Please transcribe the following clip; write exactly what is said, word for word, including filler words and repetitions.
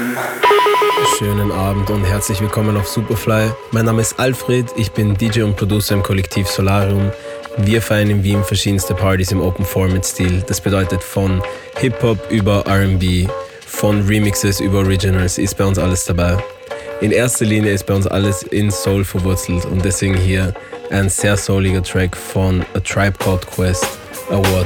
Schönen Abend und herzlich willkommen auf Superfly. Mein Name ist Alfred, ich bin D J und Producer im Kollektiv Solarium. Wir feiern in Wien verschiedenste Partys im Open-Format-Stil. Das bedeutet von Hip-Hop über R and B, von Remixes über Originals, ist bei uns alles dabei. In erster Linie ist bei uns alles in Soul verwurzelt und deswegen hier ein sehr souliger Track von A Tribe Called Quest, Award.